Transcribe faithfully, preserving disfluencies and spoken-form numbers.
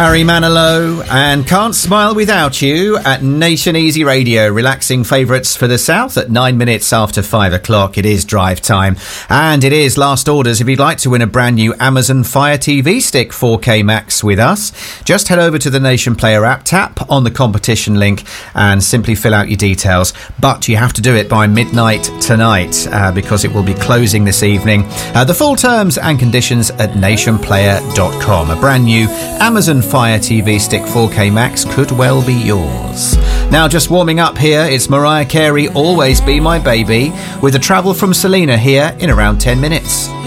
Harry Manilow and Can't Smile Without You at Nation Easy Radio. Relaxing favourites for the South at nine minutes after five o'clock. It is drive time and it is last orders. If you'd like to win a brand new Amazon Fire T V Stick four K Max with us, just head over to the Nation Player app, tap on the competition link and simply fill out your details. But you have to do it by midnight tonight uh, because it will be closing this evening. Uh, the full terms and conditions at nation player dot com. A brand new Amazon Fire T V Stick four K Max could well be yours. Now, just warming up here, it's Mariah Carey, Always Be My Baby, with a travel from Selena here in around ten minutes.